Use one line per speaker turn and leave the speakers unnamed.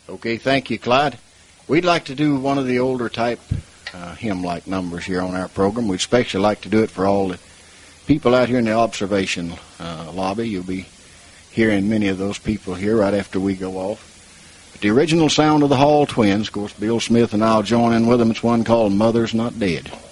Okay, thank you, Clyde. We'd like to do one of the older type hymn-like numbers here on our program. We'd especially like to do it for all the people out here in the observation lobby. You'll be hearing many of those people here right after we go off. But the original sound of the Hall Twins, of course, Bill Smith and I'll join in with them. It's one called Mother's Not Dead.